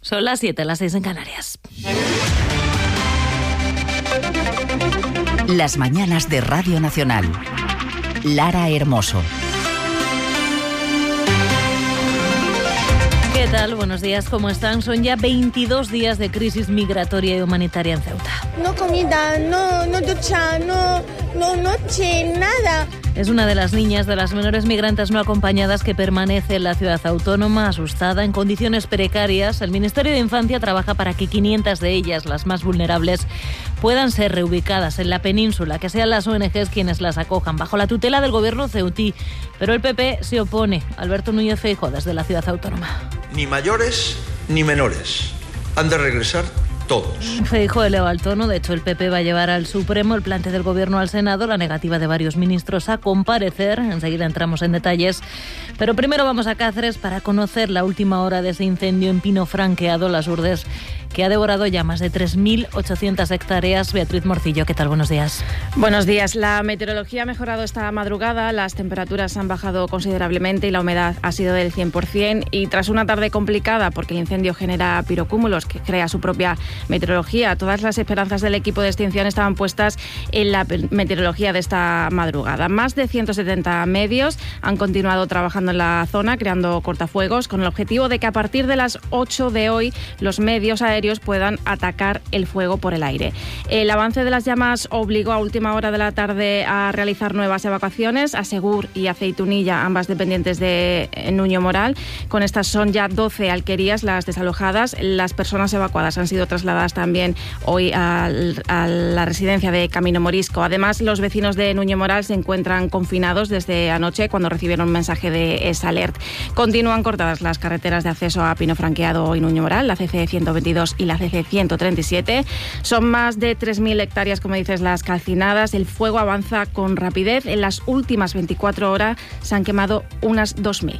Son las 7, las 6 en Canarias. Las mañanas de Radio Nacional. Lara Hermoso. ¿Qué tal? Buenos días, ¿cómo están? Son ya 22 días de crisis migratoria y humanitaria en Ceuta. No comida, no ducha, no noche, nada. Es una de las niñas de las menores migrantes no acompañadas que permanece en la ciudad autónoma, asustada, en condiciones precarias. El Ministerio de Infancia trabaja para que 500 de ellas, las más vulnerables, puedan ser reubicadas en la península, que sean las ONGs quienes las acojan, bajo la tutela del gobierno ceutí. Pero el PP se opone. Alberto Núñez Feijóo, desde la ciudad autónoma. Ni mayores ni menores. Han de regresar todos. Feijóo eleva el tono. De hecho, el PP va a llevar al Supremo el plante del Gobierno al Senado, la negativa de varios ministros a comparecer. Enseguida entramos en detalles. Pero primero vamos a Cáceres para conocer la última hora de ese incendio en Pino Franqueado, Las Urdes, que ha devorado ya más de 3.800 hectáreas. Beatriz Morcillo, ¿qué tal? Buenos días. Buenos días. La meteorología ha mejorado esta madrugada, las temperaturas han bajado considerablemente y la humedad ha sido del 100%. Y tras una tarde complicada, porque el incendio genera pirocúmulos, que crea su propia meteorología, todas las esperanzas del equipo de extinción estaban puestas en la meteorología de esta madrugada. Más de 170 medios han continuado trabajando en la zona, creando cortafuegos, con el objetivo de que a partir de las 8 de hoy los medios aéreos puedan atacar el fuego por el aire. El avance de las llamas obligó a última hora de la tarde a realizar nuevas evacuaciones a Segur y a Aceitunilla, ambas dependientes de Nuño Moral. Con estas son ya 12 alquerías las desalojadas. Las personas evacuadas han sido trasladadas también hoy a la residencia de Camino Morisco. Además, los vecinos de Nuño Moral se encuentran confinados desde anoche cuando recibieron un mensaje de EsAlert. Continúan cortadas las carreteras de acceso a Pino Franqueado y Nuño Moral, la CC 122 y la CC 137. Son más de 3.000 hectáreas, como dices, las calcinadas. El fuego avanza con rapidez. En las últimas 24 horas se han quemado unas 2.000.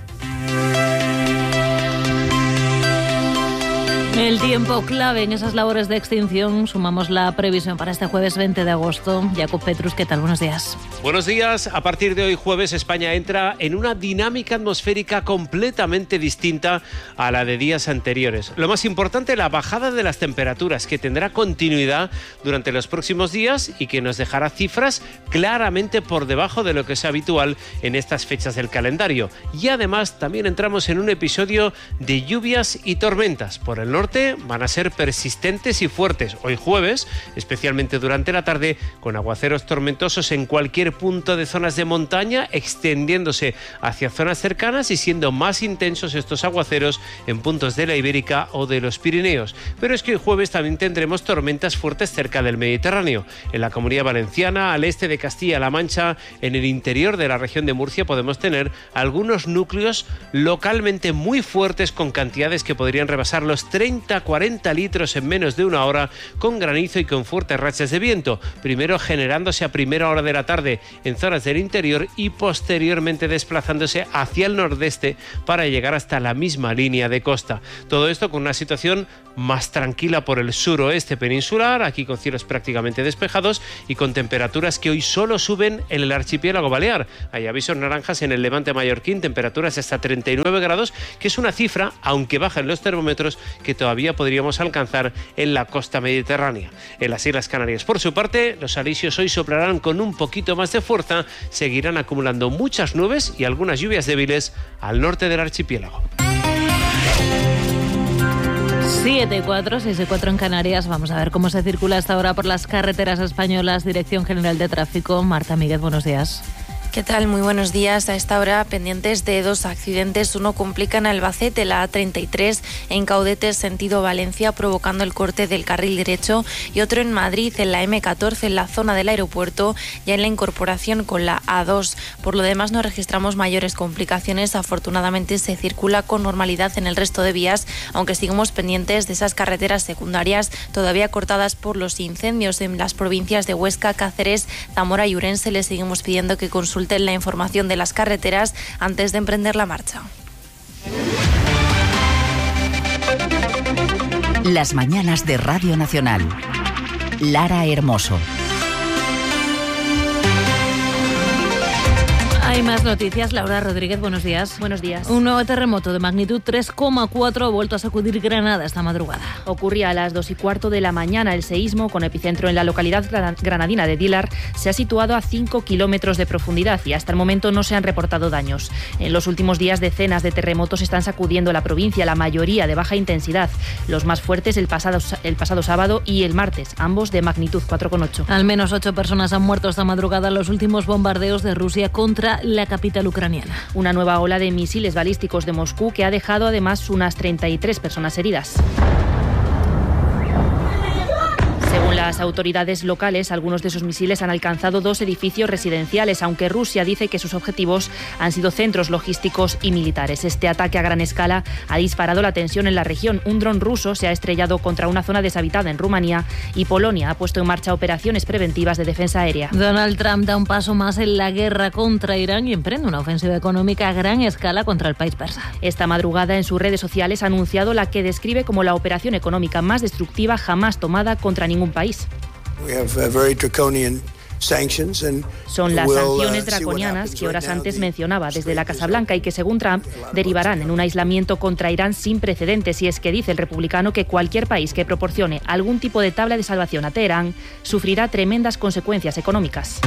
El tiempo clave en esas labores de extinción. Sumamos la previsión para este jueves 20 de agosto. Jacob Petrus, ¿qué tal? Buenos días. Buenos días. A partir de hoy jueves, España entra en una dinámica atmosférica completamente distinta a la de días anteriores. Lo más importante, la bajada de las temperaturas, que tendrá continuidad durante los próximos días y que nos dejará cifras claramente por debajo de lo que es habitual en estas fechas del calendario. Y además también entramos en un episodio de lluvias y tormentas. Por el norte van a ser persistentes y fuertes hoy jueves, especialmente durante la tarde, con aguaceros tormentosos en cualquier punto de zonas de montaña, extendiéndose hacia zonas cercanas y siendo más intensos estos aguaceros en puntos de la Ibérica o de los Pirineos. Pero es que hoy jueves también tendremos tormentas fuertes cerca del Mediterráneo. En la Comunidad Valenciana, al este de Castilla-La Mancha, en el interior de la región de Murcia, podemos tener algunos núcleos localmente muy fuertes con cantidades que podrían rebasar los 30-40 litros en menos de una hora, con granizo y con fuertes rachas de viento, primero generándose a primera hora de la tarde en zonas del interior y posteriormente desplazándose hacia el nordeste para llegar hasta la misma línea de costa. Todo esto con una situación más tranquila por el suroeste peninsular, aquí con cielos prácticamente despejados y con temperaturas que hoy solo suben en el archipiélago balear. Hay avisos naranjas en el levante mallorquín, temperaturas hasta 39 grados, que es una cifra, aunque bajan los termómetros, que todavía podríamos alcanzar en la costa mediterránea. En las Islas Canarias, por su parte, los alisios hoy soplarán con un poquito más de fuerza, seguirán acumulando muchas nubes y algunas lluvias débiles al norte del archipiélago. 7:04, 6:04 en Canarias. Vamos a ver cómo se circula hasta ahora por las carreteras españolas. Dirección General de Tráfico. Marta Míguez, buenos días. ¿Qué tal? Muy buenos días. A esta hora pendientes de dos accidentes. Uno complica en Albacete, la A33 en Caudetes, sentido Valencia, provocando el corte del carril derecho, y otro en Madrid, en la M14, en la zona del aeropuerto, ya en la incorporación con la A2. Por lo demás no registramos mayores complicaciones. Afortunadamente se circula con normalidad en el resto de vías, aunque seguimos pendientes de esas carreteras secundarias todavía cortadas por los incendios en las provincias de Huesca, Cáceres, Zamora y Ourense. Les seguimos pidiendo que consulten la información de las carreteras antes de emprender la marcha. Las mañanas de Radio Nacional. Lara Hermoso. Hay más noticias. Laura Rodríguez, buenos días. Buenos días. Un nuevo terremoto de magnitud 3,4 ha vuelto a sacudir Granada esta madrugada. Ocurría a las 2:15 de la mañana. El seísmo, con epicentro en la localidad granadina de Dílar, se ha situado a 5 kilómetros de profundidad y hasta el momento no se han reportado daños. En los últimos días, decenas de terremotos están sacudiendo la provincia, la mayoría de baja intensidad. Los más fuertes el pasado sábado y el martes, ambos de magnitud 4,8. Al menos 8 personas han muerto esta madrugada en los últimos bombardeos de Rusia contra la capital ucraniana. Una nueva ola de misiles balísticos de Moscú que ha dejado además unas 33 personas heridas. Según las autoridades locales, algunos de esos misiles han alcanzado 2 edificios residenciales, aunque Rusia dice que sus objetivos han sido centros logísticos y militares. Este ataque a gran escala ha disparado la tensión en la región. Un dron ruso se ha estrellado contra una zona deshabitada en Rumanía y Polonia ha puesto en marcha operaciones preventivas de defensa aérea. Donald Trump da un paso más en la guerra contra Irán y emprende una ofensiva económica a gran escala contra el país persa. Esta madrugada en sus redes sociales ha anunciado la que describe como la operación económica más destructiva jamás tomada contra ningún país. Son las sanciones draconianas que horas antes mencionaba desde la Casa Blanca y que, según Trump, derivarán en un aislamiento contra Irán sin precedentes. Y es que dice el republicano que cualquier país que proporcione algún tipo de tabla de salvación a Teherán sufrirá tremendas consecuencias económicas.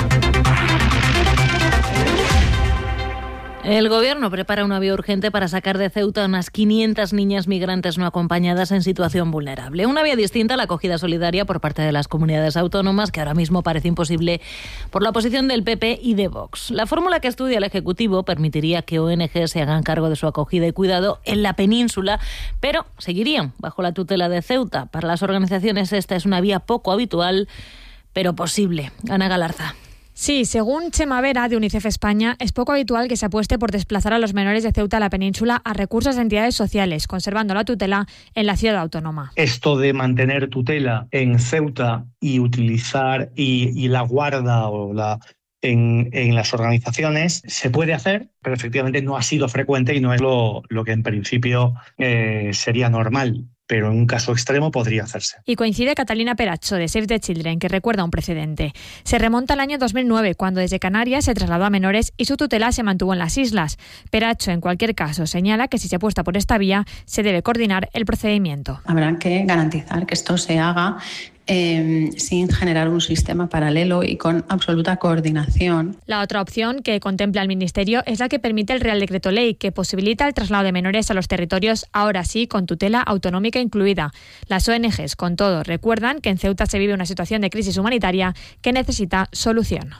El Gobierno prepara una vía urgente para sacar de Ceuta a unas 500 niñas migrantes no acompañadas en situación vulnerable. Una vía distinta a la acogida solidaria por parte de las comunidades autónomas, que ahora mismo parece imposible por la oposición del PP y de Vox. La fórmula que estudia el Ejecutivo permitiría que ONG se hagan cargo de su acogida y cuidado en la península, pero seguirían bajo la tutela de Ceuta. Para las organizaciones esta es una vía poco habitual, pero posible. Ana Galarza. Sí, según Chema Vera, de UNICEF España, es poco habitual que se apueste por desplazar a los menores de Ceuta a la península a recursos de entidades sociales, conservando la tutela en la ciudad autónoma. Esto de mantener tutela en Ceuta y utilizar y la guarda o en las organizaciones se puede hacer, pero efectivamente no ha sido frecuente y no es lo que en principio sería normal. Pero en un caso extremo podría hacerse. Y coincide Catalina Peracho, de Save the Children, que recuerda un precedente. Se remonta al año 2009, cuando desde Canarias se trasladó a menores y su tutela se mantuvo en las islas. Peracho, en cualquier caso, señala que si se apuesta por esta vía, se debe coordinar el procedimiento. Habrá que garantizar que esto se haga sin generar un sistema paralelo y con absoluta coordinación. La otra opción que contempla el Ministerio es la que permite el Real Decreto Ley, que posibilita el traslado de menores a los territorios, ahora sí, con tutela autonómica incluida. Las ONGs, con todo, recuerdan que en Ceuta se vive una situación de crisis humanitaria que necesita solución.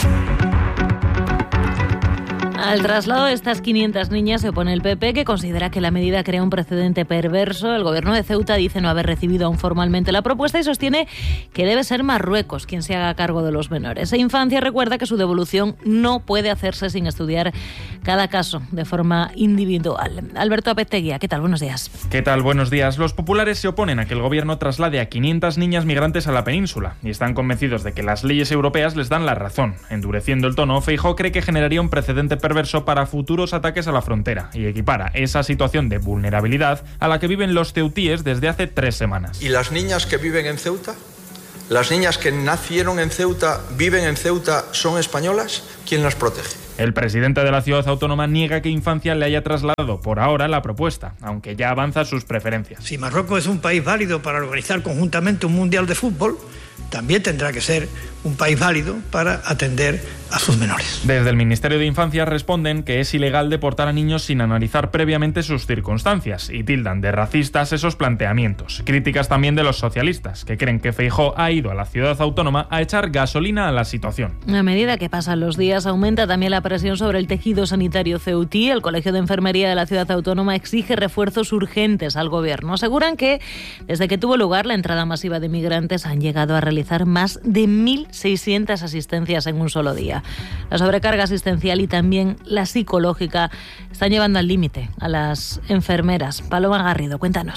Al traslado de estas 500 niñas se opone el PP, que considera que la medida crea un precedente perverso. El Gobierno de Ceuta dice no haber recibido aún formalmente la propuesta y sostiene que debe ser Marruecos quien se haga cargo de los menores. Infancia recuerda que su devolución no puede hacerse sin estudiar cada caso de forma individual. Alberto Apeteguía, ¿qué tal? Buenos días. ¿Qué tal? Buenos días. Los populares se oponen a que el Gobierno traslade a 500 niñas migrantes a la península y están convencidos de que las leyes europeas les dan la razón. Endureciendo el tono, Feijóo cree que generaría un precedente perverso para futuros ataques a la frontera y equipara esa situación de vulnerabilidad a la que viven los ceutíes desde hace 3 semanas. ¿Y las niñas que viven en Ceuta? ¿Las niñas que nacieron en Ceuta, viven en Ceuta, son españolas? ¿Quién las protege? El presidente de la ciudad autónoma niega que Infancia le haya trasladado por ahora la propuesta, aunque ya avanza sus preferencias. Si Marruecos es un país válido para organizar conjuntamente un mundial de fútbol, también tendrá que ser un país válido para atender a sus menores. Desde el Ministerio de Infancia responden que es ilegal deportar a niños sin analizar previamente sus circunstancias y tildan de racistas esos planteamientos. Críticas también de los socialistas, que creen que Feijóo ha ido a la ciudad autónoma a echar gasolina a la situación. A medida que pasan los días, aumenta también la presión sobre el tejido sanitario ceutí. El Colegio de Enfermería de la ciudad autónoma exige refuerzos urgentes al Gobierno. Aseguran que desde que tuvo lugar la entrada masiva de migrantes han llegado a realizar más de 1.600 asistencias en un solo día. La sobrecarga asistencial y también la psicológica están llevando al límite a las enfermeras. Paloma Garrido, cuéntanos.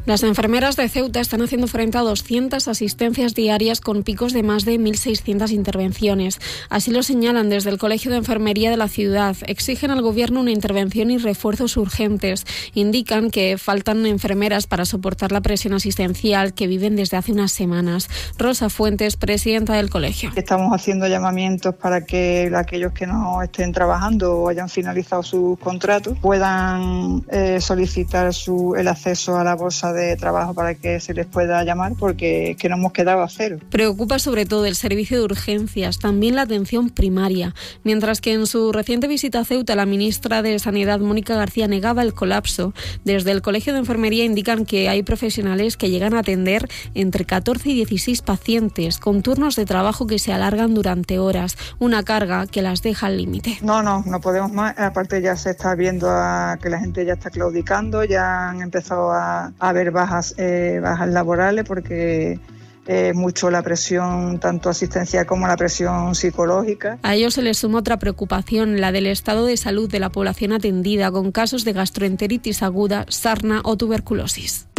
Las enfermeras de Ceuta están haciendo frente a 200 asistencias diarias con picos de más de 1.600 intervenciones. Así lo señalan desde el Colegio de Enfermería de la ciudad. Exigen al Gobierno una intervención y refuerzos urgentes. Indican que faltan enfermeras para soportar la presión asistencial que viven desde hace unas semanas. Rosa Fuentes, presidenta del colegio. Estamos haciendo llamamientos para que aquellos que no estén trabajando o hayan finalizado sus contratos puedan solicitar el acceso a la bolsa de trabajo para que se les pueda llamar, porque que nos hemos quedado a cero. Preocupa sobre todo el servicio de urgencias, también la atención primaria. Mientras que en su reciente visita a Ceuta, la ministra de Sanidad, Mónica García, negaba el colapso. Desde el Colegio de Enfermería indican que hay profesionales que llegan a atender entre 14 y 16 pacientes, con turnos de trabajo que se alargan durante horas, una carga que las deja al límite. No podemos más. Aparte ya se está viendo que la gente ya está claudicando, ya han empezado a haber bajas laborales porque mucho la presión tanto asistencial como la presión psicológica. A ello se les suma otra preocupación, la del estado de salud de la población atendida, con casos de gastroenteritis aguda, sarna o tuberculosis.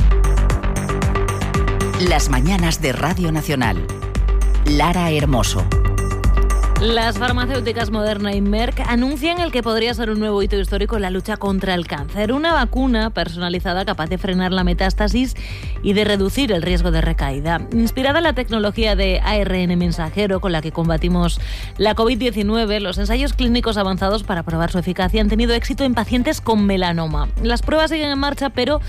Las mañanas de Radio Nacional. Lara Hermoso. Las farmacéuticas Moderna y Merck anuncian el que podría ser un nuevo hito histórico en la lucha contra el cáncer. Una vacuna personalizada capaz de frenar la metástasis y de reducir el riesgo de recaída. Inspirada en la tecnología de ARN mensajero con la que combatimos la COVID-19, los ensayos clínicos avanzados para probar su eficacia han tenido éxito en pacientes con melanoma. Las pruebas siguen en marcha, pero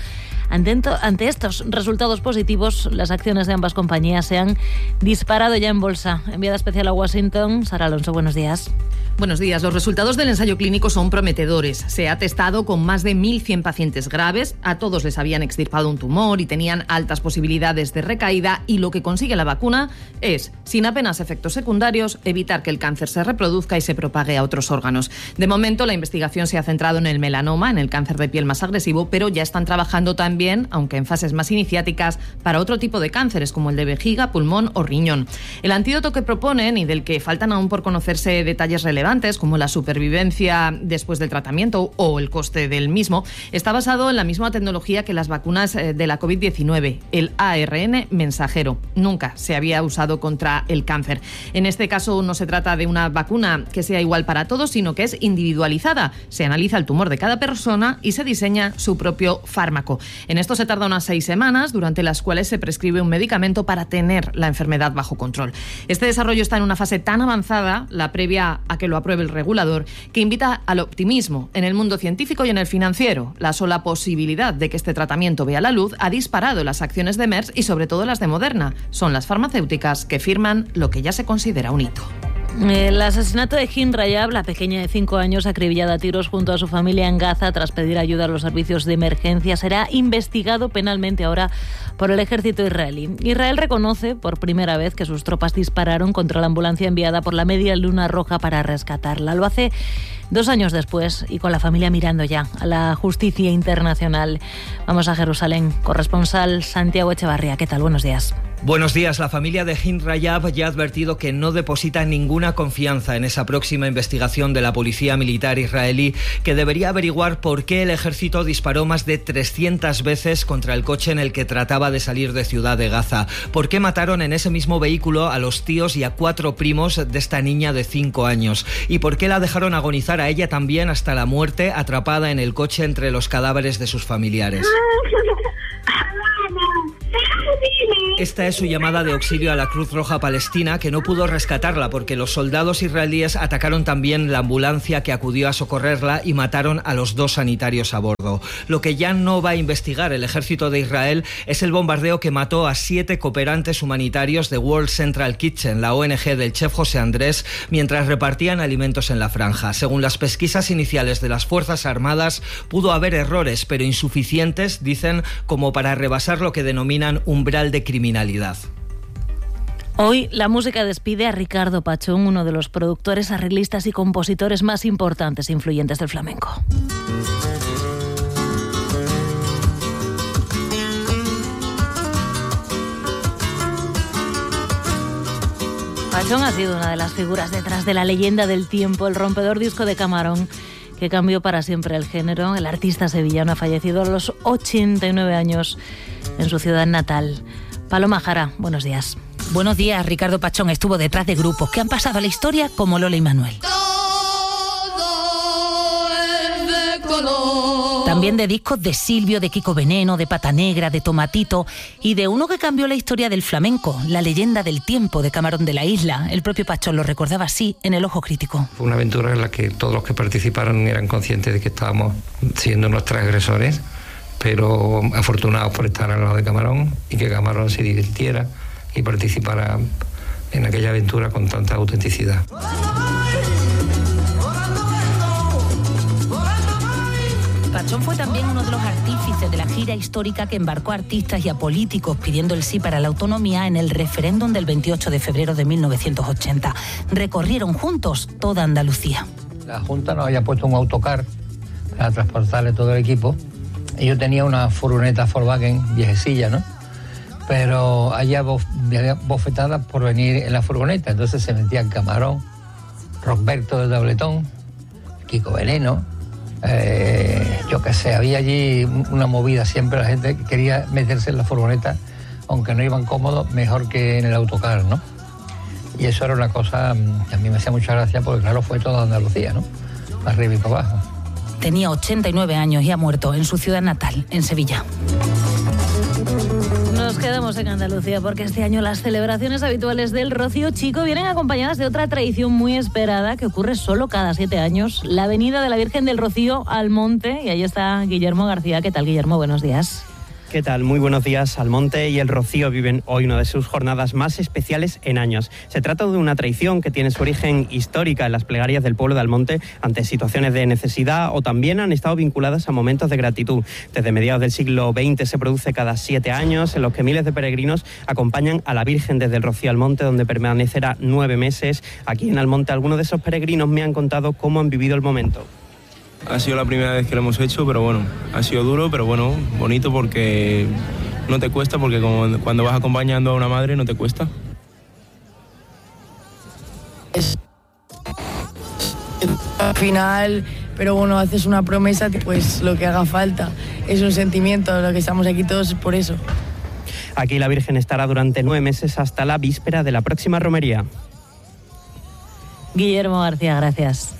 ante estos resultados positivos, las acciones de ambas compañías se han disparado ya en bolsa. Enviada especial a Washington, Sara Alonso, buenos días. Buenos días. Los resultados del ensayo clínico son prometedores. Se ha testado con más de 1.100 pacientes graves. A todos les habían extirpado un tumor y tenían altas posibilidades de recaída. Y lo que consigue la vacuna es, sin apenas efectos secundarios, evitar que el cáncer se reproduzca y se propague a otros órganos. De momento, la investigación se ha centrado en el melanoma, en el cáncer de piel más agresivo, pero ya están trabajando también, aunque en fases más iniciáticas, para otro tipo de cánceres, como el de vejiga, pulmón o riñón. El antídoto que proponen, y del que faltan aún por conocerse detalles relevantes, como la supervivencia después del tratamiento o el coste del mismo, está basado en la misma tecnología que las vacunas de la COVID-19, el ARN mensajero. Nunca se había usado contra el cáncer. En este caso no se trata de una vacuna que sea igual para todos, sino que es individualizada. Se analiza el tumor de cada persona y se diseña su propio fármaco. En esto se tarda unas 6 semanas, durante las cuales se prescribe un medicamento para tener la enfermedad bajo control. Este desarrollo está en una fase tan avanzada, la previa a que lo apruebe el regulador, que invita al optimismo en el mundo científico y en el financiero. La sola posibilidad de que este tratamiento vea la luz ha disparado las acciones de Merck y sobre todo las de Moderna. Son las farmacéuticas que firman lo que ya se considera un hito. El asesinato de Hind Rajab, la pequeña de 5 años acribillada a tiros junto a su familia en Gaza tras pedir ayuda a los servicios de emergencia, será investigado penalmente ahora por el ejército israelí. Israel reconoce por primera vez que sus tropas dispararon contra la ambulancia enviada por la Media Luna Roja para rescatarla. Lo hace 2 años después y con la familia mirando ya a la justicia internacional. Vamos a Jerusalén. Corresponsal Santiago Echevarría. ¿Qué tal? Buenos días. Buenos días. La familia de Hind Rajab ya ha advertido que no deposita ninguna confianza en esa próxima investigación de la policía militar israelí, que debería averiguar por qué el ejército disparó más de 300 veces contra el coche en el que trataba de salir de Ciudad de Gaza, por qué mataron en ese mismo vehículo a los tíos y a 4 primos de esta niña de 5 años y por qué la dejaron agonizar a ella también hasta la muerte, atrapada en el coche entre los cadáveres de sus familiares. Esta es su llamada de auxilio a la Cruz Roja Palestina, que no pudo rescatarla porque los soldados israelíes atacaron también la ambulancia que acudió a socorrerla y mataron a los 2 sanitarios a bordo. Lo que ya no va a investigar el ejército de Israel es el bombardeo que mató a 7 cooperantes humanitarios de World Central Kitchen, la ONG del chef José Andrés, mientras repartían alimentos en la franja. Según las pesquisas iniciales de las Fuerzas Armadas, pudo haber errores, pero insuficientes, dicen, como para rebasar lo que denominan umbral de criminalidad. Hoy la música despide a Ricardo Pachón, uno de los productores, arreglistas y compositores más importantes e influyentes del flamenco. Pachón ha sido una de las figuras detrás de La leyenda del tiempo, el rompedor disco de Camarón, que cambió para siempre el género. El artista sevillano ha fallecido a los 89 años en su ciudad natal. Paloma Jara, buenos días. Buenos días. Ricardo Pachón estuvo detrás de grupos que han pasado a la historia como Lola y Manuel. También de discos de Silvio, de Kiko Veneno, de Pata Negra, de Tomatito y de uno que cambió la historia del flamenco, La leyenda del tiempo de Camarón de la Isla. El propio Pachón lo recordaba así en El ojo crítico. Fue una aventura en la que todos los que participaron eran conscientes de que estábamos siendo unos transgresores, pero afortunados por estar al lado de Camarón y que Camarón se divirtiera y participara en aquella aventura con tanta autenticidad. Pachón fue también uno de los artífices de la gira histórica que embarcó a artistas y a políticos pidiendo el sí para la autonomía en el referéndum del 28 de febrero de 1980. Recorrieron juntos toda Andalucía. La Junta nos había puesto un autocar para transportarle todo el equipo. Y yo tenía una furgoneta Volkswagen viejecilla, ¿no? Pero había bofetadas por venir en la furgoneta. Entonces se metían Camarón, Roberto de Tabletón, Kiko Veneno, yo qué sé, había allí una movida siempre, la gente quería meterse en la furgoneta, aunque no iban cómodos, mejor que en el autocar, ¿no? Y eso era una cosa que a mí me hacía mucha gracia porque claro, fue toda Andalucía, ¿no? Para arriba y para abajo. Tenía 89 años y ha muerto en su ciudad natal, en Sevilla. Nos quedamos en Andalucía porque este año las celebraciones habituales del Rocío Chico vienen acompañadas de otra tradición muy esperada que ocurre solo cada 7 años, la venida de la Virgen del Rocío al monte. Y ahí está Guillermo García. ¿Qué tal, Guillermo? Buenos días. ¿Qué tal? Muy buenos días. Almonte y el Rocío viven hoy una de sus jornadas más especiales en años. Se trata de una tradición que tiene su origen histórica en las plegarias del pueblo de Almonte ante situaciones de necesidad o también han estado vinculadas a momentos de gratitud. Desde mediados del siglo XX se produce cada 7 años en los que miles de peregrinos acompañan a la Virgen desde el Rocío al monte, donde permanecerá 9 meses. Aquí en Almonte algunos de esos peregrinos me han contado cómo han vivido el momento. Ha sido la primera vez que lo hemos hecho, pero bueno, ha sido duro, pero bueno, bonito porque no te cuesta, porque como cuando vas acompañando a una madre no te cuesta. Al final, pero bueno, haces una promesa, pues lo que haga falta. Es un sentimiento, lo que estamos aquí todos por eso. Aquí la Virgen estará durante 9 meses hasta la víspera de la próxima romería. Guillermo García, gracias.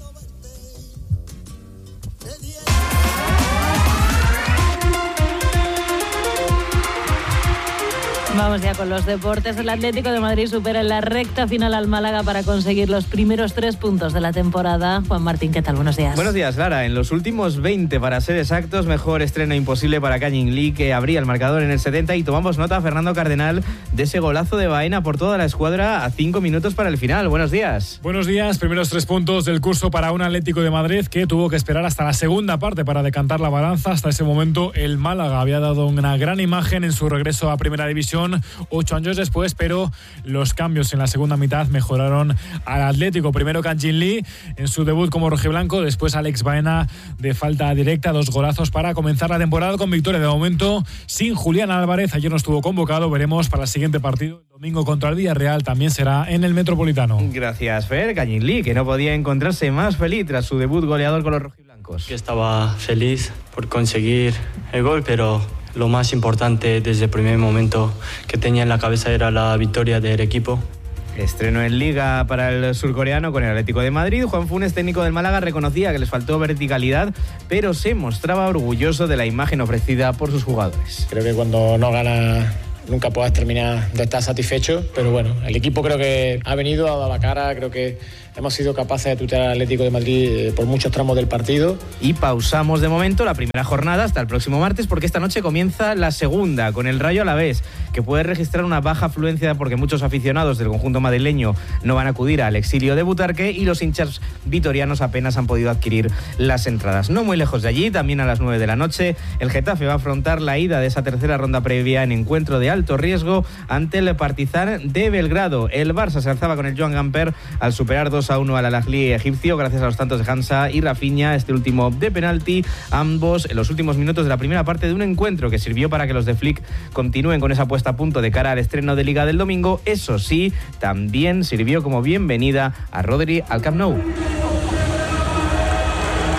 Vamos ya con los deportes. El Atlético de Madrid supera en la recta final al Málaga para conseguir los primeros 3 puntos de la temporada. Juan Martín, ¿qué tal? Buenos días. Buenos días, Lara. En los últimos 20, para ser exactos, mejor estreno imposible para Canning Lee, que abría el marcador en el 70, y tomamos nota, Fernando Cardenal, de ese golazo de Baena por toda la escuadra a 5 minutos para el final. Buenos días. Buenos días. Primeros 3 puntos del curso para un Atlético de Madrid que tuvo que esperar hasta la segunda parte para decantar la balanza. Hasta ese momento el Málaga había dado una gran imagen en su regreso a Primera División 8 años después, pero los cambios en la segunda mitad mejoraron al Atlético. Primero Canjin Lee en su debut como rojiblanco, después Alex Baena de falta directa, 2 golazos para comenzar la temporada con victoria de momento sin Julián Álvarez. Ayer no estuvo convocado, veremos para el siguiente partido. El domingo contra el Villarreal también será en el Metropolitano. Gracias, Fer. Canjin Lee, que no podía encontrarse más feliz tras su debut goleador con los rojiblancos. Yo estaba feliz por conseguir el gol, pero lo más importante desde el primer momento que tenía en la cabeza era la victoria del equipo. Estreno en Liga para el surcoreano con el Atlético de Madrid. Juan Funes, técnico del Málaga, reconocía que les faltó verticalidad, pero se mostraba orgulloso de la imagen ofrecida por sus jugadores. Creo que cuando no ganas nunca puedas terminar de estar satisfecho, pero bueno, el equipo creo que ha venido, ha dado la cara, creo que hemos sido capaces de tutear al Atlético de Madrid por muchos tramos del partido. Y pausamos de momento la primera jornada hasta el próximo martes, porque esta noche comienza la segunda con el Rayo Alavés, que puede registrar una baja afluencia porque muchos aficionados del conjunto madrileño no van a acudir al exilio de Butarque y los hinchas vitorianos apenas han podido adquirir las entradas. No muy lejos de allí, también a las 9 de la noche, el Getafe va a afrontar la ida de esa tercera ronda previa en encuentro de alto riesgo ante el Partizan de Belgrado. El Barça se alzaba con el Joan Gamper al superar 2-1 al Al-Ahly egipcio gracias a los tantos de Hansa y Rafinha, este último de penalti, ambos en los últimos minutos de la primera parte de un encuentro que sirvió para que los de Flick continúen con esa puesta a punto de cara al estreno de Liga del domingo. Eso sí, también sirvió como bienvenida a Rodri al Camp Nou.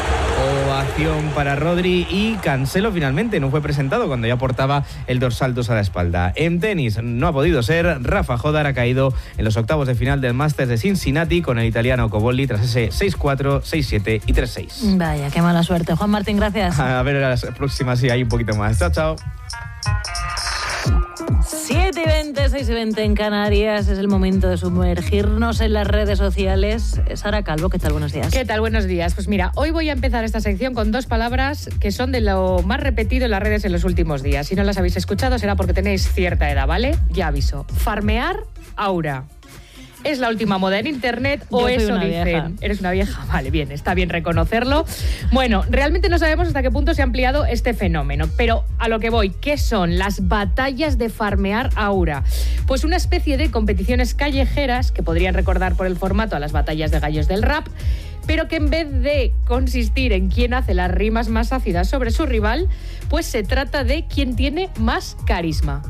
opción para Rodri, y Cancelo finalmente no fue presentado cuando ya portaba el dorsal 2 a la espalda. En tenis no ha podido ser. Rafa Jodar ha caído en los octavos de final del Masters de Cincinnati con el italiano Cobolli tras ese 6-4, 6-7 y 3-6. Vaya, qué mala suerte. Juan Martín, gracias. A ver las próximas, sí, hay un poquito más. Chao, chao. 7:20, 6:20 en Canarias. Es el momento de sumergirnos en las redes sociales. Sara Calvo, ¿qué tal? Buenos días. ¿Qué tal? Buenos días. Pues mira, hoy voy a empezar esta sección con 2 palabras que son de lo más repetido en las redes en los últimos días. Si no las habéis escuchado será porque tenéis cierta edad, ¿vale? Ya aviso. Farmear aura. ¿Es la última moda en Internet o eso dicen? Vieja. ¿Eres una vieja? Vale, bien, está bien reconocerlo. Bueno, realmente no sabemos hasta qué punto se ha ampliado este fenómeno, pero a lo que voy, ¿qué son las batallas de farmear aura? Pues una especie de competiciones callejeras que podrían recordar por el formato a las batallas de gallos del rap, pero que en vez de consistir en quién hace las rimas más ácidas sobre su rival, pues se trata de quién tiene más carisma.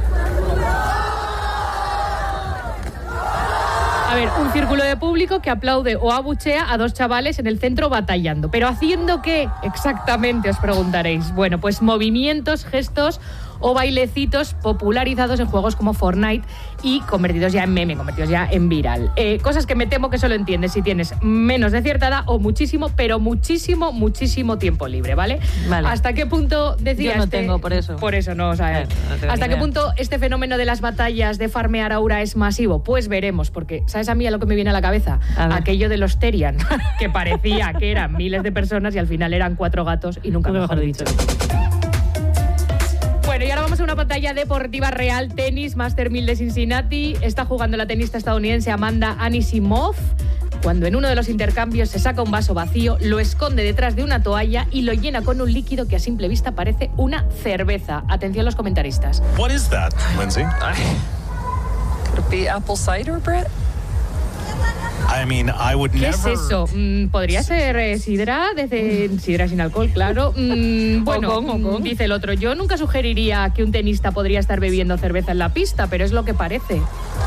A ver, un círculo de público que aplaude o abuchea a 2 chavales en el centro batallando. ¿Pero haciendo qué? Exactamente, os preguntaréis. Bueno, pues movimientos, gestos o bailecitos popularizados en juegos como Fortnite y convertidos ya en meme, convertidos ya en viral. Cosas que me temo que solo entiendes si tienes menos de cierta edad o muchísimo, pero muchísimo tiempo libre, ¿vale? Vale. ¿Hasta qué punto decía Yo no tengo, por eso. Por eso no, o sea, no ¿hasta qué punto este fenómeno de las batallas de farmear aura es masivo? Pues veremos, porque ¿sabes a mí a lo que me viene a la cabeza? Aquello de los Terian, que parecía que eran miles de personas y al final eran 4 gatos y nunca mejor dicho. Bueno, y ahora vamos a una pantalla deportiva real. Tenis, Master 1000 de Cincinnati. Está jugando la tenista estadounidense Amanda Anisimov, cuando en uno de los intercambios se saca un vaso vacío, lo esconde detrás de una toalla y lo llena con un líquido que a simple vista parece una cerveza. Atención los comentaristas. What is that, Lindsay? Could it be apple cider, Brett? I mean, I would ¿Qué never... es eso? ¿Podría ser sidra? Sidra sin alcohol, claro. Bueno, dice el otro, yo nunca sugeriría que un tenista podría estar bebiendo cerveza en la pista, pero es lo que parece.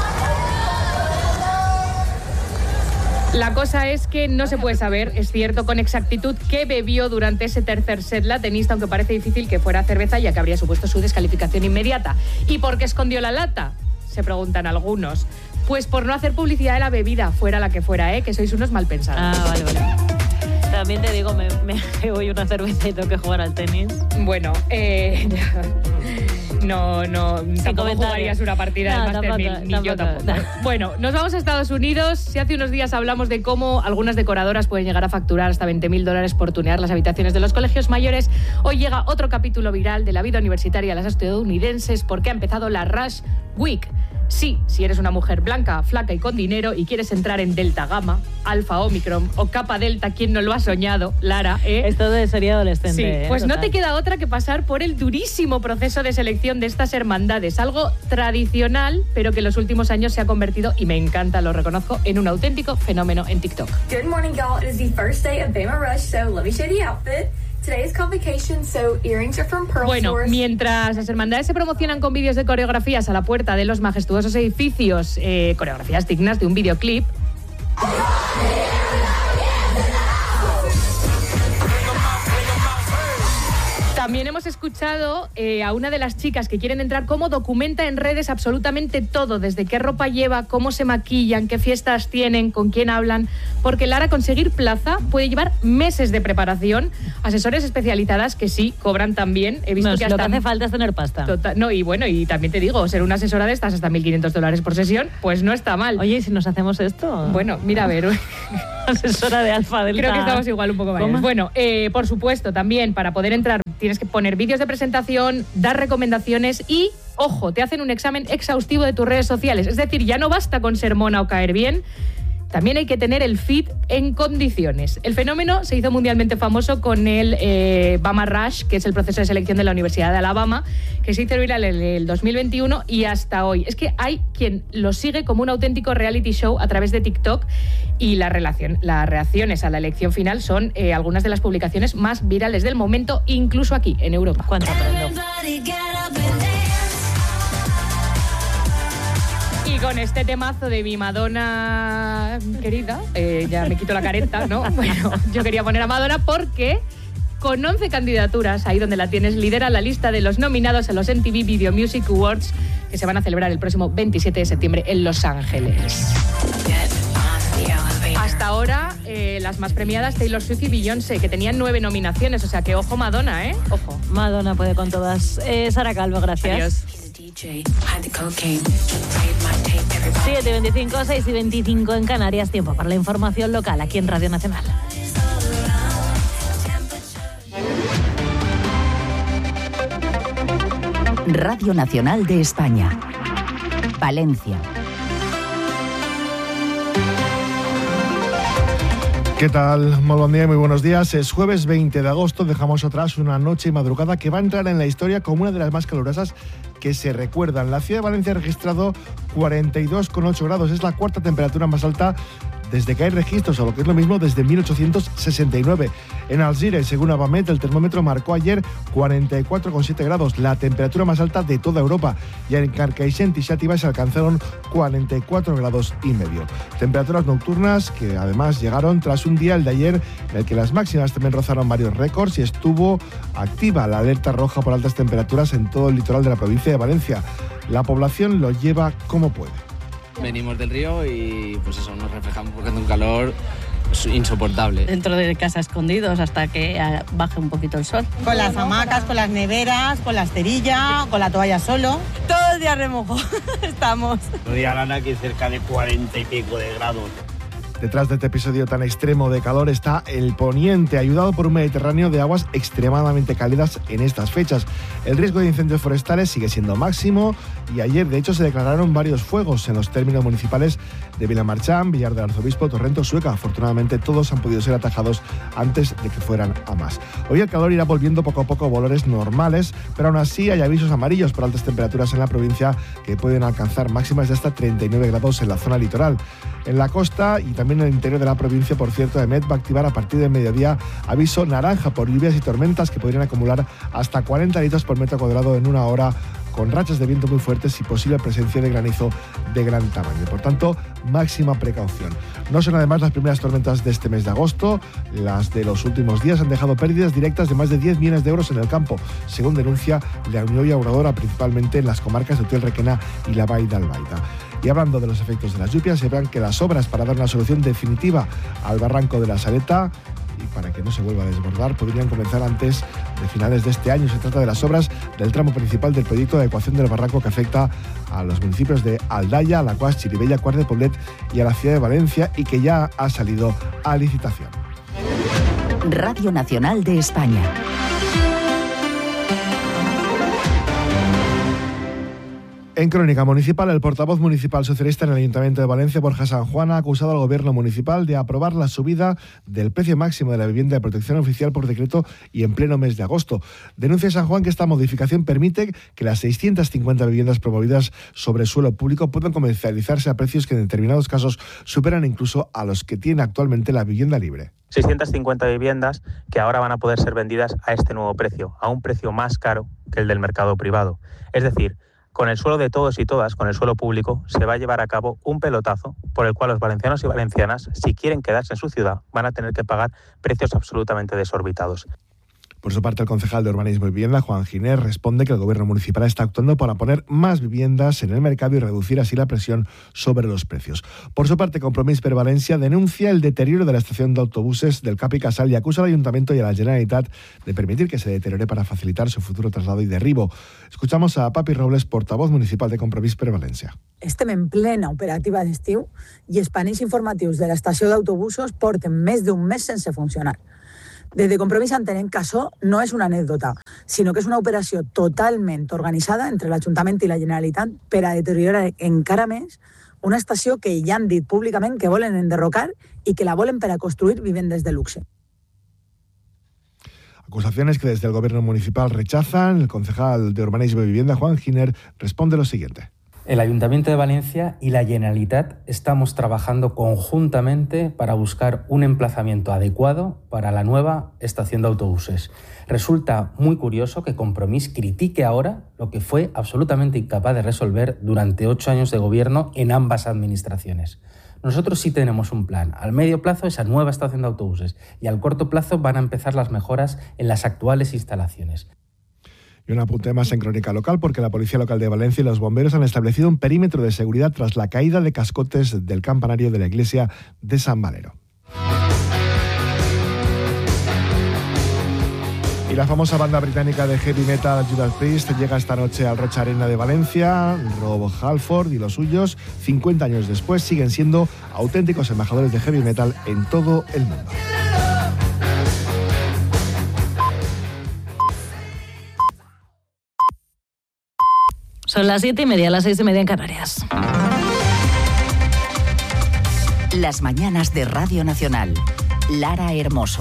La cosa es que no se puede saber, es cierto, con exactitud qué bebió durante ese tercer set la tenista, aunque parece difícil que fuera cerveza, ya que habría supuesto su descalificación inmediata. ¿Y por qué escondió la lata? Se preguntan algunos. Pues por no hacer publicidad de la bebida, fuera la que fuera, que sois unos malpensados. Ah, vale. También te digo, me voy una cerveza y tengo que jugar al tenis. Bueno, no, tampoco jugarías una partida del Master 1000, ni yo tampoco. Bueno, nos vamos a Estados Unidos. Si hace unos días hablamos de cómo algunas decoradoras pueden llegar a facturar hasta $20.000 por tunear las habitaciones de los colegios mayores, hoy llega otro capítulo viral de la vida universitaria de las estadounidenses, porque ha empezado la Rush Week. Sí, si eres una mujer blanca, flaca y con dinero y quieres entrar en Delta Gamma, Alfa Omicron o Kappa Delta, ¿quién no lo ha soñado? Lara, Esto sería adolescente. Sí, pues total. no te queda otra que pasar por el durísimo proceso de selección de estas hermandades, algo tradicional, pero que en los últimos años se ha convertido, y me encanta, lo reconozco, en un auténtico fenómeno en TikTok. Good morning, y'all. It is the first day of Bama Rush, so let me show you the outfit. Today's convocation, so earrings are from Pearl Bueno, Source. mientras las hermandades se promocionan con vídeos de coreografías a la puerta de los majestuosos edificios, coreografías dignas de un videoclip. También hemos escuchado a una de las chicas que quieren entrar cómo documenta en redes absolutamente todo, desde qué ropa lleva, cómo se maquillan, qué fiestas tienen, con quién hablan, porque Lara, conseguir plaza puede llevar meses de preparación, asesores especializadas que sí cobran también. He visto que hasta lo que hace falta es tener pasta. Y bueno, y también te digo, ser una asesora de estas hasta $1.500 por sesión, pues no está mal. Oye, ¿y si nos hacemos esto? Bueno, mira, a ver. Asesora de Alfa Delta. Creo que estamos igual un poco mayores. Bueno, por supuesto, también para poder entrar tienes que poner vídeos de presentación, dar recomendaciones y, ojo, te hacen un examen exhaustivo de tus redes sociales. Es decir, ya no basta con ser mona o caer bien, también hay que tener el feed en condiciones. El fenómeno se hizo mundialmente famoso con el Bama Rush, que es el proceso de selección de la Universidad de Alabama, que se hizo viral en el 2021 y hasta hoy. Es que hay quien lo sigue como un auténtico reality show a través de TikTok y las reacciones a la elección final son algunas de las publicaciones más virales del momento, incluso aquí, en Europa. ¿Cuánto aprendo? Y con este temazo de mi Madonna querida, ya me quito la careta, ¿no? Bueno, yo quería poner a Madonna porque con 11 candidaturas, ahí donde la tienes, lidera la lista de los nominados a los MTV Video Music Awards, que se van a celebrar el próximo 27 de septiembre en Los Ángeles. Hasta ahora, las más premiadas, Taylor Swift y Beyoncé, que tenían 9 nominaciones, o sea que ojo Madonna, ¿eh? Ojo. Madonna puede con todas. Sara Calvo, gracias. Adiós. 7:25, 6:25 en Canarias. Tiempo para la información local aquí en Radio Nacional. Radio Nacional de España. Valencia. ¿Qué tal? Muy buen día y muy buenos días. Es jueves 20 de agosto, dejamos atrás una noche y madrugada que va a entrar en la historia como una de las más calurosas que se recuerdan. La ciudad de Valencia ha registrado 42,8 grados, es la cuarta temperatura más alta desde que hay registros, o lo que es lo mismo, desde 1869. En Alzira, según Avamet, el termómetro marcó ayer 44,7 grados, la temperatura más alta de toda Europa. Y en Carcaixent y Xàtiva se alcanzaron 44 grados y medio. Temperaturas nocturnas que además llegaron tras un día, el de ayer, en el que las máximas también rozaron varios récords y estuvo activa la alerta roja por altas temperaturas en todo el litoral de la provincia de Valencia. La población lo lleva como puede. Venimos del río y pues eso, nos reflejamos porque hace un calor insoportable. Dentro de casa escondidos hasta que baje un poquito el sol. Con las hamacas, con las neveras, con la esterilla, con la toalla solo. Todo el día remojo estamos. Todo día gana aquí cerca de 40 y pico de grados. Detrás de este episodio tan extremo de calor está el poniente, ayudado por un Mediterráneo de aguas extremadamente cálidas en estas fechas. El riesgo de incendios forestales sigue siendo máximo y ayer, de hecho, se declararon varios fuegos en los términos municipales de Vilamarchán, Villar del Arzobispo, Torrento, Sueca. Afortunadamente, todos han podido ser atajados antes de que fueran a más. Hoy el calor irá volviendo poco a poco a valores normales, pero aún así hay avisos amarillos por altas temperaturas en la provincia que pueden alcanzar máximas de hasta 39 grados en la zona litoral. En la costa y también en el interior de la provincia, por cierto, EMET va a activar a partir del mediodía aviso naranja por lluvias y tormentas que podrían acumular hasta 40 litros por metro cuadrado en una hora, con rachas de viento muy fuertes y posible presencia de granizo de gran tamaño. Por tanto, máxima precaución. No son además las primeras tormentas de este mes de agosto. Las de los últimos días han dejado pérdidas directas de más de 10 millones de euros en el campo, según denuncia la Unión Llauradora, principalmente en las comarcas de Utiel, Requena y la Vall d'Albaida. Y hablando de los efectos de las lluvias, se verán que las obras para dar una solución definitiva al barranco de la Saleta y para que no se vuelva a desbordar podrían comenzar antes de finales de este año. Se trata de las obras del tramo principal del proyecto de adecuación del barranco que afecta a los municipios de Aldaya, Alacuàs, Chirivella, Quart de Poblet y a la ciudad de Valencia y que ya ha salido a licitación. Radio Nacional de España. En Crónica Municipal, el portavoz municipal socialista en el Ayuntamiento de Valencia, Borja San Juan, ha acusado al Gobierno municipal de aprobar la subida del precio máximo de la vivienda de protección oficial por decreto y en pleno mes de agosto. Denuncia San Juan que esta modificación permite que las 650 viviendas promovidas sobre suelo público puedan comercializarse a precios que en determinados casos superan incluso a los que tiene actualmente la vivienda libre. 650 viviendas que ahora van a poder ser vendidas a este nuevo precio, a un precio más caro que el del mercado privado. Es decir, con el suelo de todos y todas, con el suelo público, se va a llevar a cabo un pelotazo por el cual los valencianos y valencianas, si quieren quedarse en su ciudad, van a tener que pagar precios absolutamente desorbitados. Por su parte, el concejal de Urbanismo y Vivienda, Juan Giner, responde que el Gobierno municipal está actuando para poner más viviendas en el mercado y reducir así la presión sobre los precios. Por su parte, Compromís per Valencia denuncia el deterioro de la estación de autobuses del Cap i Casal y acusa al Ayuntamiento y a la Generalitat de permitir que se deteriore para facilitar su futuro traslado y derribo. Escuchamos a Papi Robles, portavoz municipal de Compromís per Valencia. Estem en plena operativa d'estiu i els panells informatius de l'estació d'autobusos porten més d'un mes sense funcionar. Des de Compromís entenem que això no és una anècdota, sinó que és una operació totalment organitzada entre l'Ajuntament i la Generalitat per a deteriorar encara més una estació que ja han dit públicament que volen enderrocar i que la volen per a construir vivendes de luxe. Acusaciones que desde el Gobierno municipal rechazan. El concejal de Urbanismo y Vivienda, Juan Giner, responde lo siguiente. El Ayuntamiento de Valencia y la Generalitat estamos trabajando conjuntamente para buscar un emplazamiento adecuado para la nueva estación de autobuses. Resulta muy curioso que Compromís critique ahora lo que fue absolutamente incapaz de resolver durante 8 años de gobierno en ambas administraciones. Nosotros sí tenemos un plan. Al medio plazo, esa nueva estación de autobuses, y al corto plazo van a empezar las mejoras en las actuales instalaciones. Y un apunte más en Crónica Local, porque la Policía Local de Valencia y los bomberos han establecido un perímetro de seguridad tras la caída de cascotes del campanario de la iglesia de San Valero. Y la famosa banda británica de heavy metal Judas Priest llega esta noche al Rocha Arena de Valencia. Rob Halford y los suyos, 50 años después, siguen siendo auténticos embajadores de heavy metal en todo el mundo. Son las 7:30, las 6:30 en Canarias. Las mañanas de Radio Nacional. Lara Hermoso.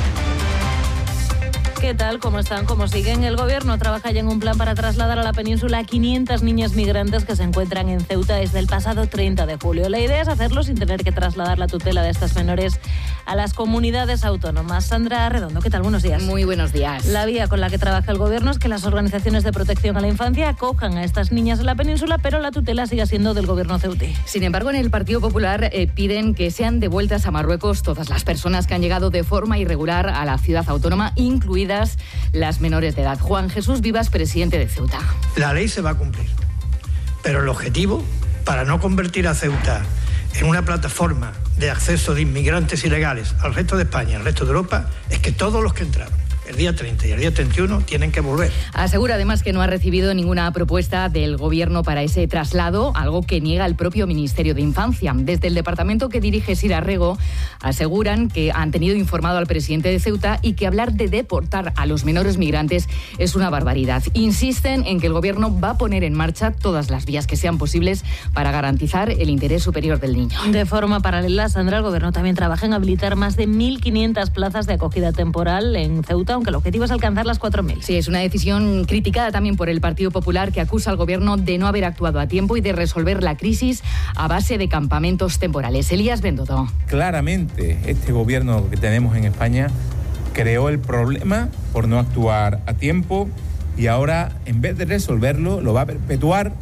¿Qué tal? ¿Cómo están? ¿Cómo siguen? El Gobierno trabaja ya en un plan para trasladar a la península a 500 niñas migrantes que se encuentran en Ceuta desde el pasado 30 de julio. La idea es hacerlo sin tener que trasladar la tutela de estas menores a las comunidades autónomas. Sandra Redondo, ¿qué tal? Buenos días. Muy buenos días. La vía con la que trabaja el Gobierno es que las organizaciones de protección a la infancia acojan a estas niñas en la península, pero la tutela sigue siendo del Gobierno ceutí. Sin embargo, en el Partido Popular piden que sean devueltas a Marruecos todas las personas que han llegado de forma irregular a la ciudad autónoma, incluidas las menores de edad. Juan Jesús Vivas, presidente de Ceuta. La ley se va a cumplir, pero el objetivo, para no convertir a Ceuta en una plataforma de acceso de inmigrantes ilegales al resto de España, al resto de Europa, es que todos los que entraron el día 30 y el día 31 tienen que volver. Asegura además que no ha recibido ninguna propuesta del Gobierno para ese traslado, algo que niega el propio Ministerio de Infancia. Desde el departamento que dirige Sira Rego aseguran que han tenido informado al presidente de Ceuta y que hablar de deportar a los menores migrantes es una barbaridad. Insisten en que el Gobierno va a poner en marcha todas las vías que sean posibles para garantizar el interés superior del niño. De forma paralela, Sandra, el Gobierno también trabaja en habilitar más de 1.500 plazas de acogida temporal en Ceuta, aunque el objetivo es alcanzar las 4.000. Sí, es una decisión criticada también por el Partido Popular, que acusa al Gobierno de no haber actuado a tiempo y de resolver la crisis a base de campamentos temporales. Elías Bendodo. Claramente, este Gobierno que tenemos en España creó el problema por no actuar a tiempo y ahora, en vez de resolverlo, lo va a perpetuar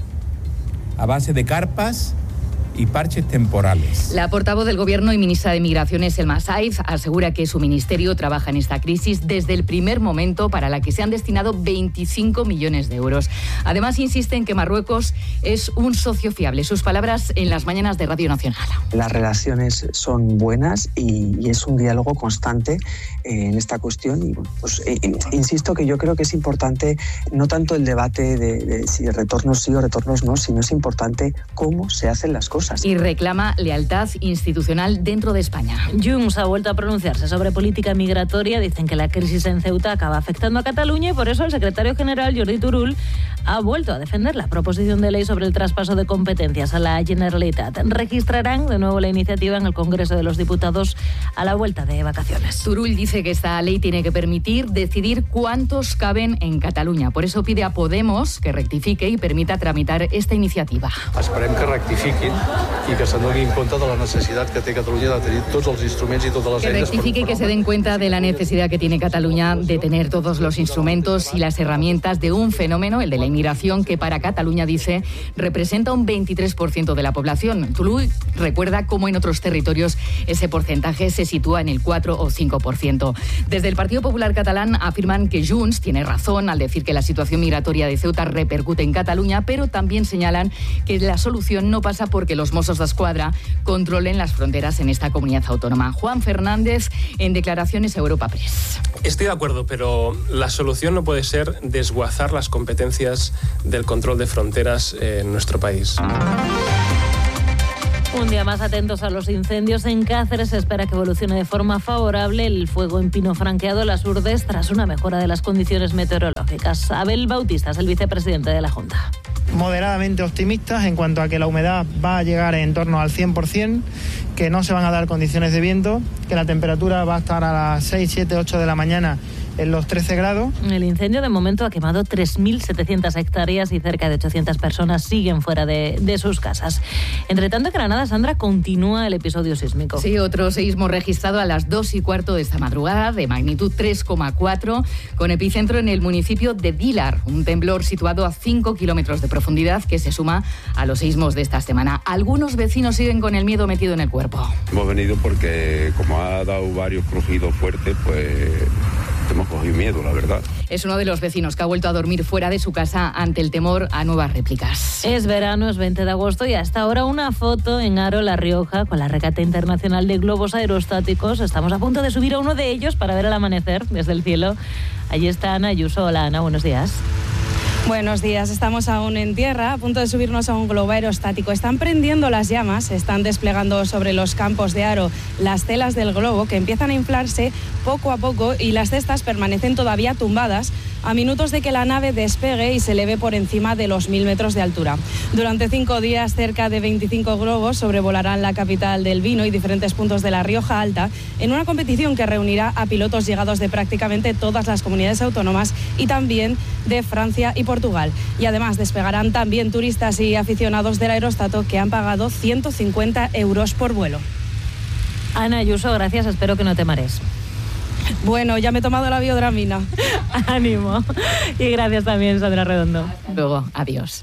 a base de carpas y parches temporales. La portavoz del Gobierno y ministra de Migraciones, Elma Saiz, asegura que su ministerio trabaja en esta crisis desde el primer momento, para la que se han destinado 25 millones de euros. Además, insiste en que Marruecos es un socio fiable. Sus palabras en las mañanas de Radio Nacional. Las relaciones son buenas y es un diálogo constante en esta cuestión. Y pues, insisto que yo creo que es importante no tanto el debate de si retornos sí o retornos no, sino es importante cómo se hacen las cosas. Y reclama lealtad institucional dentro de España. Junts ha vuelto a pronunciarse sobre política migratoria. Dicen que la crisis en Ceuta acaba afectando a Cataluña y por eso el secretario general, Jordi Turull, ha vuelto a defender la proposición de ley sobre el traspaso de competencias a la Generalitat. Registrarán de nuevo la iniciativa en el Congreso de los Diputados a la vuelta de vacaciones. Turull dice que esta ley tiene que permitir decidir cuántos caben en Catalunya. Por eso pide a Podemos que rectifique y permita tramitar esta iniciativa. Esperem que rectifiquin i que se donin compte de la necessitat que té Catalunya de tenir tots els instruments i totes les eines. Que rectifique y que se den cuenta de la necesidad que tiene Cataluña de tener todos los instrumentos y las herramientas de un fenómeno, el de la inmigración, que para Cataluña, dice, representa un 23% de la población. Turull recuerda cómo en otros territorios ese porcentaje se sitúa en el 4 o 5%. Desde el Partido Popular catalán afirman que Junts tiene razón al decir que la situación migratoria de Ceuta repercute en Cataluña, pero también señalan que la solución no pasa porque los Mossos d'Esquadra controlen las fronteras en esta comunidad autónoma. Juan Fernández, en declaraciones a Europa Press. Estoy de acuerdo, pero la solución no puede ser desguazar las competencias del control de fronteras en nuestro país. Un día más atentos a los incendios. En Cáceres se espera que evolucione de forma favorable el fuego en Pino Franqueado, Las Urdes, tras una mejora de las condiciones meteorológicas. Abel Bautista es el vicepresidente de la Junta. Moderadamente optimistas en cuanto a que la humedad va a llegar en torno al 100%, que no se van a dar condiciones de viento, que la temperatura va a estar a las 6, 7, 8 de la mañana en los 13 grados. El incendio de momento ha quemado 3.700 hectáreas y cerca de 800 personas siguen fuera de sus casas. Entre tanto, en Granada, Sandra, continúa el episodio sísmico. Sí, otro seísmo registrado a las 2:15 de esta madrugada, de magnitud 3,4, con epicentro en el municipio de Dílar, un temblor situado a 5 kilómetros de profundidad que se suma a los seísmos de esta semana. Algunos vecinos siguen con el miedo metido en el cuerpo. Hemos venido porque, como ha dado varios crujidos fuertes, pues hemos cogido miedo, la verdad. Es uno de los vecinos que ha vuelto a dormir fuera de su casa ante el temor a nuevas réplicas. Es verano, es 20 de agosto y hasta ahora una foto en Haro, La Rioja, con la regata internacional de globos aerostáticos. Estamos a punto de subir a uno de ellos para ver el amanecer desde el cielo. Allí está Ana Ayuso. Hola, Ana, buenos días. Buenos días, estamos aún en tierra, a punto de subirnos a un globo aerostático. Están prendiendo las llamas, están desplegando sobre los campos de Haro las telas del globo que empiezan a inflarse poco a poco y las cestas permanecen todavía tumbadas a minutos de que la nave despegue y se eleve por encima de los 1.000 metros de altura. Durante 5 días, cerca de 25 globos sobrevolarán la capital del vino y diferentes puntos de la Rioja Alta en una competición que reunirá a pilotos llegados de prácticamente todas las comunidades autónomas y también de Francia y Portugal. Y además despegarán también turistas y aficionados del aerostato que han pagado 150 euros por vuelo. Ana Ayuso, gracias, espero que no te marees. Bueno, ya me he tomado la biodramina. Ánimo. Y gracias también, Sandra Redondo. Luego, adiós.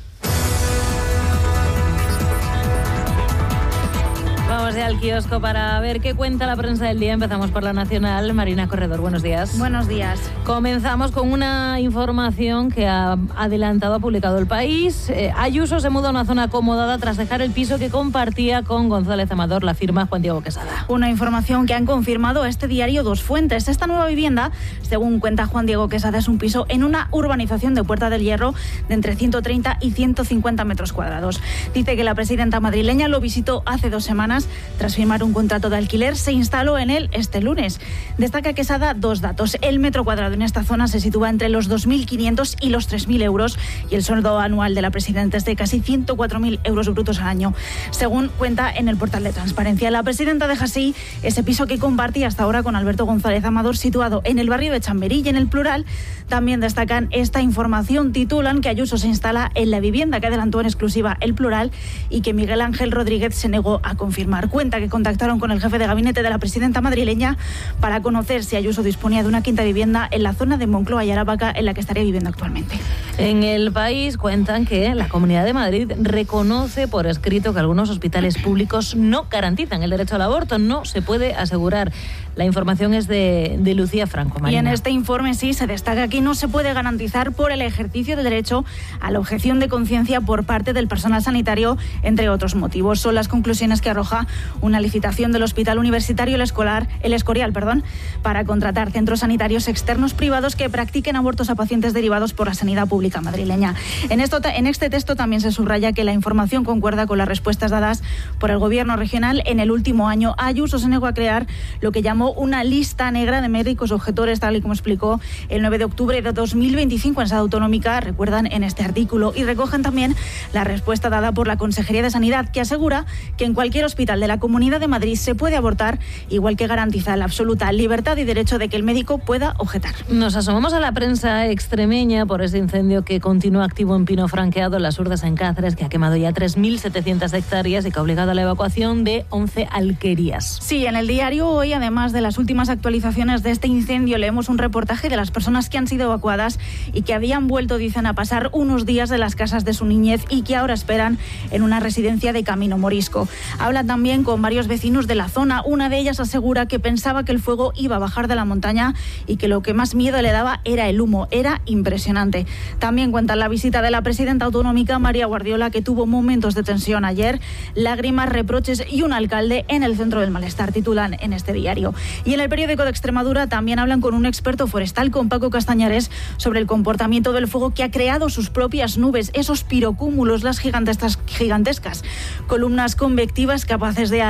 Vamos ya al kiosco para ver qué cuenta la prensa del día. Empezamos por La Nacional. Marina Corredor, buenos días. Buenos días. Comenzamos con una información que ha publicado El País. Ayuso se muda a una zona acomodada tras dejar el piso que compartía con González Amador, la firma Juan Diego Quesada. Una información que han confirmado a este diario dos fuentes. Esta nueva vivienda, según cuenta Juan Diego Quesada, es un piso en una urbanización de Puerta del Hierro de entre 130 y 150 metros cuadrados. Dice que la presidenta madrileña lo visitó hace 2 semanas. Tras firmar un contrato de alquiler, se instaló en él este lunes. Destaca Quesada 2 datos. El metro cuadrado en esta zona se sitúa entre los 2.500 y los 3.000 euros y el sueldo anual de la presidenta es de casi 104.000 euros brutos al año. Según cuenta en el portal de Transparencia, la presidenta deja así ese piso que compartía hasta ahora con Alberto González Amador, situado en el barrio de Chamberí. Y en El Plural también destacan esta información. Titulan que Ayuso se instala en la vivienda que adelantó en exclusiva El Plural y que Miguel Ángel Rodríguez se negó a confirmar. Cuenta que contactaron con el jefe de gabinete de la presidenta madrileña para conocer si Ayuso disponía de una quinta vivienda en la zona de Moncloa y Aravaca, en la que estaría viviendo actualmente. En El País cuentan que la Comunidad de Madrid reconoce por escrito que algunos hospitales públicos no garantizan el derecho al aborto, no se puede asegurar. La información es de Lucía Franco. Marina. Y en este informe sí se destaca que no se puede garantizar por el ejercicio del derecho a la objeción de conciencia por parte del personal sanitario, entre otros motivos. Son las conclusiones que arroja una licitación del Hospital Universitario El Escorial, para contratar centros sanitarios externos privados que practiquen abortos a pacientes derivados por la sanidad pública madrileña. En este texto también se subraya que la información concuerda con las respuestas dadas por el Gobierno regional en el último año. Ayuso se negó a crear lo que llamó una lista negra de médicos objetores, tal y como explicó el 9 de octubre de 2025 en Sede Autonómica, recuerdan en este artículo, y recogen también la respuesta dada por la Consejería de Sanidad, que asegura que en cualquier hospital de la Comunidad de Madrid se puede abortar, igual que garantiza la absoluta libertad y derecho de que el médico pueda objetar. Nos asomamos a la prensa extremeña por ese incendio que continúa activo en Pino Franqueado, en las Urdes, en Cáceres, que ha quemado ya 3.700 hectáreas y que ha obligado a la evacuación de 11 alquerías. Sí, en el diario hoy, además de las últimas actualizaciones de este incendio, leemos un reportaje de las personas que han sido evacuadas y que habían vuelto, dicen, a pasar unos días de las casas de su niñez y que ahora esperan en una residencia de Camino Morisco. Habla también con varios vecinos de la zona. Una de ellas asegura que pensaba que el fuego iba a bajar de la montaña y que lo que más miedo le daba era el humo. Era impresionante. También cuentan la visita de la presidenta autonómica, María Guardiola, que tuvo momentos de tensión ayer, lágrimas, reproches y un alcalde en el centro del malestar, titulan en este diario. Y en el periódico de Extremadura también hablan con un experto forestal, con Paco Castañares, sobre el comportamiento del fuego que ha creado sus propias nubes, esos pirocúmulos, las gigantescas columnas convectivas capaces de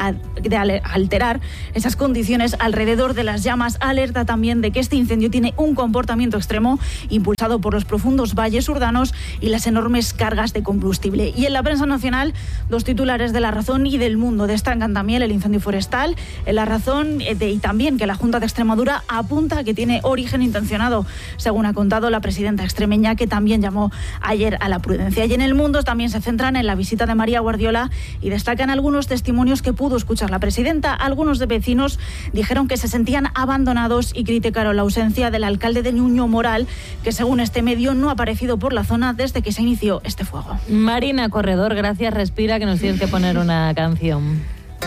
alterar esas condiciones alrededor de las llamas. Alerta también de que este incendio tiene un comportamiento extremo impulsado por los profundos valles urbanos y las enormes cargas de combustible. Y en la prensa nacional, dos titulares de La Razón y del Mundo destacan también el incendio forestal. En La Razón y también que la Junta de Extremadura apunta a que tiene origen intencionado, según ha contado la presidenta extremeña, que también llamó ayer a la prudencia. Y en El Mundo también se centran en la visita de María Guardiola y destacan algunos testimonios que pudo escuchar la presidenta. Algunos de vecinos dijeron que se sentían abandonados y criticaron la ausencia del alcalde de Nuño Moral, que según este medio no ha aparecido por la zona desde que se inició este fuego. Marina Corredor, gracias. Respira, que nos tienes que poner una canción.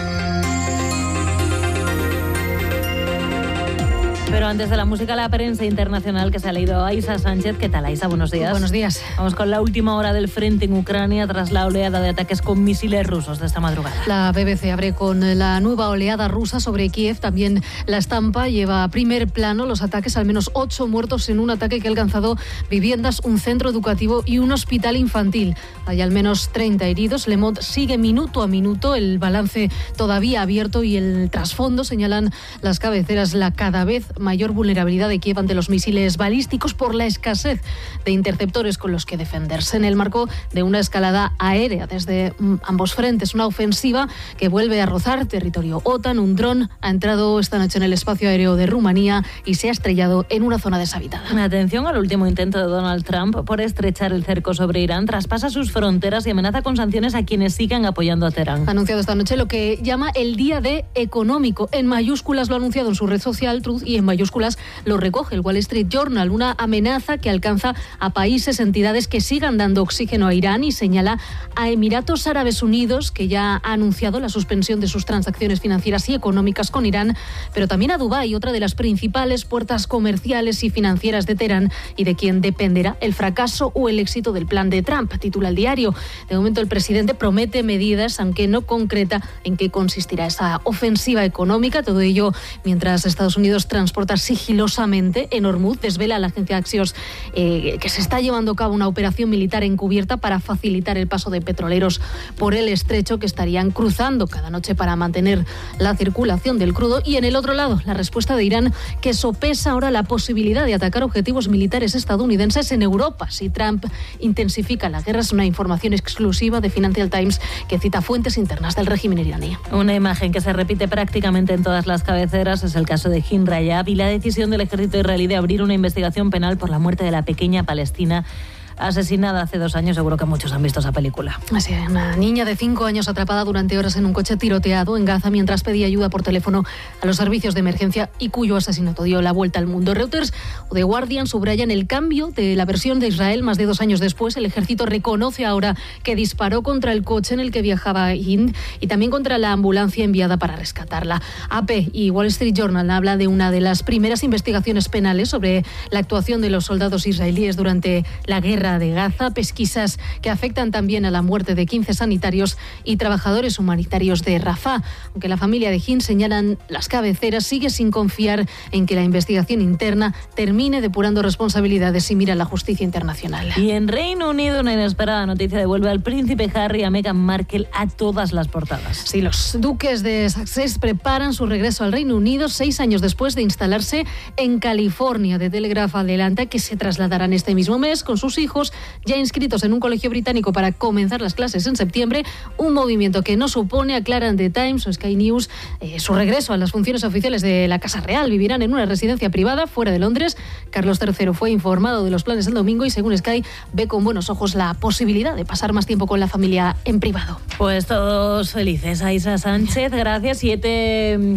Pero antes de la música, la prensa internacional que se ha leído a Aisa Sánchez. ¿Qué tal, Aisa? Buenos días. Buenos días. Vamos con la última hora del frente en Ucrania tras la oleada de ataques con misiles rusos de esta madrugada. La BBC abre con la nueva oleada rusa sobre Kiev. También La Estampa lleva a primer plano los ataques, al menos 8 muertos en un ataque que ha alcanzado viviendas, un centro educativo y un hospital infantil. Hay al menos 30 heridos. Le Monde sigue minuto a minuto el balance todavía abierto y el trasfondo, señalan las cabeceras, la cada vez mayor vulnerabilidad de Kiev ante los misiles balísticos por la escasez de interceptores con los que defenderse en el marco de una escalada aérea desde ambos frentes, una ofensiva que vuelve a rozar territorio OTAN. Un dron ha entrado esta noche en el espacio aéreo de Rumanía y se ha estrellado en una zona deshabitada. Atención al último intento de Donald Trump por estrechar el cerco sobre Irán. Traspasa sus fronteras y amenaza con sanciones a quienes sigan apoyando a Teherán. Ha anunciado esta noche lo que llama el día D económico. En mayúsculas lo ha anunciado en su red social Truth y en mayúsculas lo recoge el Wall Street Journal, una amenaza que alcanza a países, entidades que sigan dando oxígeno a Irán, y señala a Emiratos Árabes Unidos, que ya ha anunciado la suspensión de sus transacciones financieras y económicas con Irán, pero también a Dubái, otra de las principales puertas comerciales y financieras de Teherán y de quien dependerá el fracaso o el éxito del plan de Trump, titula el diario. De momento el presidente promete medidas, aunque no concreta en qué consistirá esa ofensiva económica. Todo ello mientras Estados Unidos transporta sigilosamente en Hormuz. Desvela la agencia Axios que se está llevando a cabo una operación militar encubierta para facilitar el paso de petroleros por el estrecho que estarían cruzando cada noche para mantener la circulación del crudo. Y en el otro lado, la respuesta de Irán, que sopesa ahora la posibilidad de atacar objetivos militares estadounidenses en Europa si Trump intensifica la guerra. Es una información exclusiva de Financial Times que cita fuentes internas del régimen iraní. Una imagen que se repite prácticamente en todas las cabeceras es el caso de Hind Rajab y la decisión del ejército israelí de abrir una investigación penal por la muerte de la pequeña palestina asesinada hace 2 años. Seguro que muchos han visto esa película. Así es, una niña de 5 años atrapada durante horas en un coche tiroteado en Gaza mientras pedía ayuda por teléfono a los servicios de emergencia y cuyo asesinato dio la vuelta al mundo. Reuters o The Guardian subrayan el cambio de la versión de Israel más de 2 años después. El ejército reconoce ahora que disparó contra el coche en el que viajaba Hind y también contra la ambulancia enviada para rescatarla. AP y Wall Street Journal habla de una de las primeras investigaciones penales sobre la actuación de los soldados israelíes durante la guerra de Gaza, pesquisas que afectan también a la muerte de 15 sanitarios y trabajadores humanitarios de Rafah. Aunque la familia de Hind, señalan las cabeceras, sigue sin confiar en que la investigación interna termine depurando responsabilidades y mira a la justicia internacional. Y en Reino Unido, una inesperada noticia devuelve al príncipe Harry y a Meghan Markle a todas las portadas. Sí, los duques de Sussex preparan su regreso al Reino Unido 6 años después de instalarse en California. The Telegraph adelanta que se trasladarán este mismo mes con sus hijos ya inscritos en un colegio británico para comenzar las clases en septiembre, un movimiento que no supone, aclaran The Times o Sky News, su regreso a las funciones oficiales de la Casa Real. Vivirán en una residencia privada fuera de Londres. Carlos III fue informado de los planes el domingo y según Sky ve con buenos ojos la posibilidad de pasar más tiempo con la familia en privado. Pues todos felices. Aisa Sánchez, gracias. 7:43,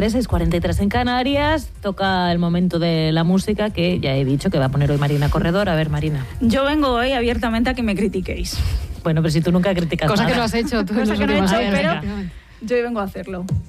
6:43 en Canarias. Toca el momento de la música que ya he dicho que va a poner hoy Marina Corredor. A ver, Marina. Yo vengo hoy abiertamente a que me critiquéis. Bueno, pero si tú nunca criticas cosa nada. Que no has hecho tú. Cosa que no he hecho, pero yo hoy vengo a hacerlo.